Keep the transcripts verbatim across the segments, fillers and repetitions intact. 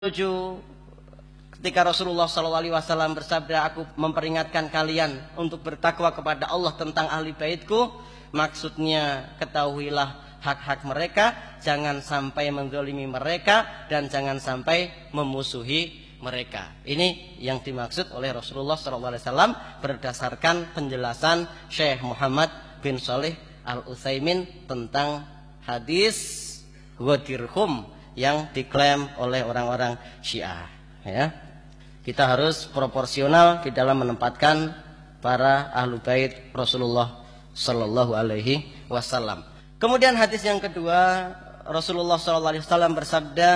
tujuh, ketika Rasulullah shallallahu alaihi wasallam bersabda, aku memperingatkan kalian untuk bertakwa kepada Allah tentang ahli baitku, maksudnya ketahuilah hak-hak mereka, jangan sampai menzalimi mereka, dan jangan sampai memusuhi mereka. Ini yang dimaksud oleh Rasulullah shallallahu alaihi wasallam berdasarkan penjelasan Syekh Muhammad bin Shalih Al Utsaimin tentang hadis Ghadirhum yang diklaim oleh orang-orang Syiah. Ya, kita harus proporsional di dalam menempatkan para ahlu bait Rasulullah Sallallahu Alaihi Wasallam. Kemudian hadis yang kedua, Rasulullah Sallallahu Alaihi Wasallam bersabda,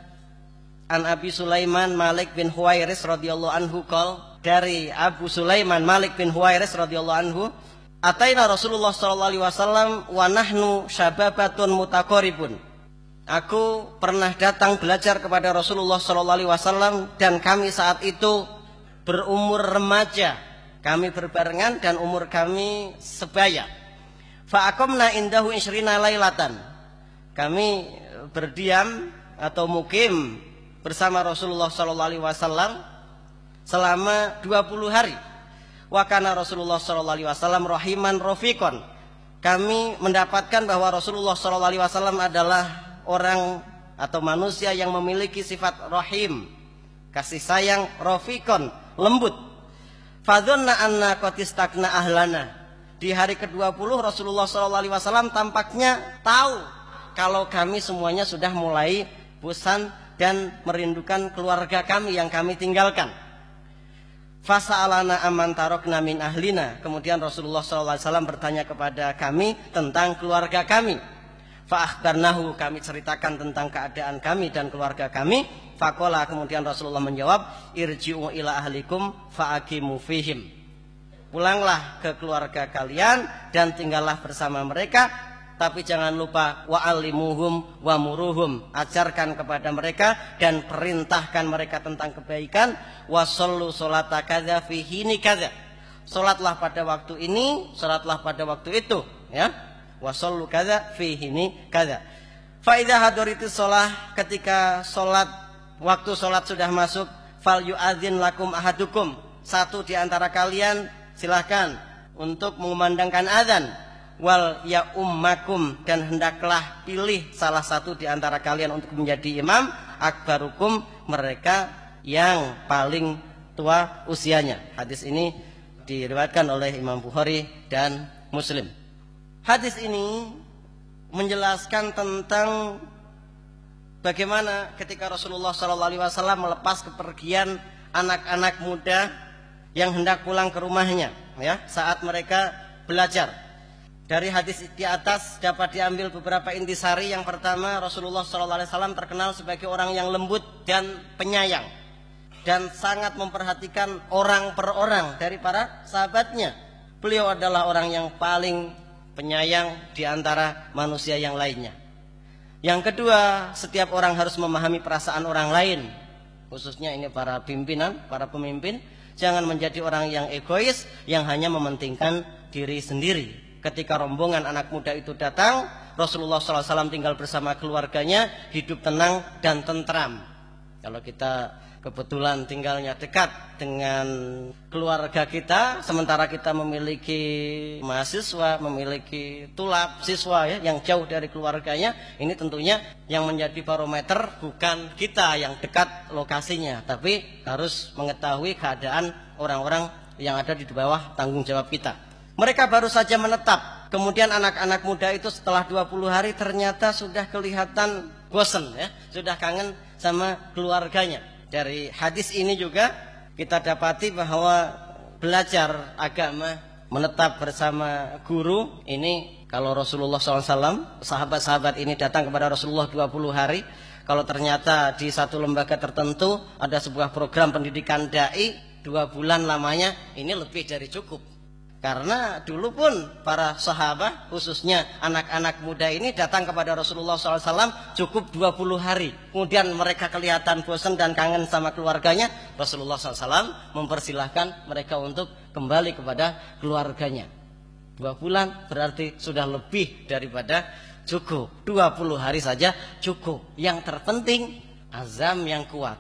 An Abi Sulaiman Malik bin Huwairis radhiyallahu anhu qol, dari Abu Sulaiman Malik bin Huwairis radhiyallahu anhu, ataina Rasulullah Sallallahu Alaihi Wasallam wa nahnu syababatun mutaqaribun. Aku pernah datang belajar kepada Rasulullah shallallahu alaihi wasallam dan kami saat itu berumur remaja. Kami berbarengan dan umur kami sebaya. Fa'aqamna indahu isyrina lailatan. Kami berdiam atau mukim bersama Rasulullah shallallahu alaihi wasallam selama dua puluh hari. Wa kana Rasulullah shallallahu alaihi wasallam rahiman rafiqon. Kami mendapatkan bahwa Rasulullah shallallahu alaihi wasallam adalah orang atau manusia yang memiliki sifat rahim, kasih sayang, rafiqon, lembut. Fadzanna anna qad istakna ahlana. Di hari ke dua puluh Rasulullah shallallahu alaihi wasallam tampaknya tahu kalau kami semuanya sudah mulai bosan dan merindukan keluarga kami yang kami tinggalkan. Fasa'alana amman tarokna min ahlina. Kemudian Rasulullah shallallahu alaihi wasallam bertanya kepada kami tentang keluarga kami. Fa'akhbarnahu, kami ceritakan tentang keadaan kami dan keluarga kami. Faqala, kemudian Rasulullah menjawab, irji'u ila ahlikum fa'aqimu fihim. Pulanglah ke keluarga kalian dan tinggallah bersama mereka, tapi jangan lupa wa'allimuhum wa muruhum, ajarkan kepada mereka dan perintahkan mereka tentang kebaikan. Wa shollu sholata kadza fi hini kadza, salatlah pada waktu ini, salatlah pada waktu itu, ya. Wasallu kaza fihi ni kaza. Fa idza hadaritis shalah, ketika salat, waktu salat sudah masuk, fal yu'adzin lakum ahadukum, satu di antara kalian silahkan untuk mengumandangkan azan. Wal ya ummakum, dan hendaklah pilih salah satu di antara kalian untuk menjadi imam. Akbarukum, mereka yang paling tua usianya. Hadis ini diriwayatkan oleh Imam Bukhari dan Muslim. Hadis ini menjelaskan tentang bagaimana ketika Rasulullah shallallahu alaihi wasallam melepas kepergian anak-anak muda yang hendak pulang ke rumahnya, ya, saat mereka belajar. Dari hadis di atas dapat diambil beberapa intisari. Yang pertama, Rasulullah shallallahu alaihi wasallam terkenal sebagai orang yang lembut dan penyayang, dan sangat memperhatikan orang per orang dari para sahabatnya. Beliau adalah orang yang paling penyayang di antara manusia yang lainnya. Yang kedua, setiap orang harus memahami perasaan orang lain, khususnya ini para pimpinan, para pemimpin. Jangan menjadi orang yang egois, yang hanya mementingkan diri sendiri. Ketika rombongan anak muda itu datang, Rasulullah shallallahu alaihi wasallam tinggal bersama keluarganya, hidup tenang dan tentram. Kalau kita kebetulan tinggalnya dekat dengan keluarga kita, sementara kita memiliki mahasiswa, memiliki tulab siswa, ya, yang jauh dari keluarganya, ini tentunya yang menjadi barometer bukan kita yang dekat lokasinya, tapi harus mengetahui keadaan orang-orang yang ada di bawah tanggung jawab kita. Mereka baru saja menetap, kemudian anak-anak muda itu setelah dua puluh hari ternyata sudah kelihatan bosan, ya, sudah kangen sama keluarganya. Dari hadis ini juga kita dapati bahwa belajar agama, menetap bersama guru, ini kalau Rasulullah shallallahu alaihi wasallam, sahabat-sahabat ini datang kepada Rasulullah dua puluh hari. Kalau ternyata di satu lembaga tertentu ada sebuah program pendidikan da'i, dua bulan lamanya, ini lebih dari cukup. Karena dulu pun para sahabat, khususnya anak-anak muda ini datang kepada Rasulullah shallallahu alaihi wasallam cukup dua puluh hari. Kemudian mereka kelihatan bosan dan kangen sama keluarganya. Rasulullah shallallahu alaihi wasallam mempersilahkan mereka untuk kembali kepada keluarganya. Dua bulan berarti sudah lebih daripada cukup. Dua puluh hari saja cukup. Yang terpenting azam yang kuat.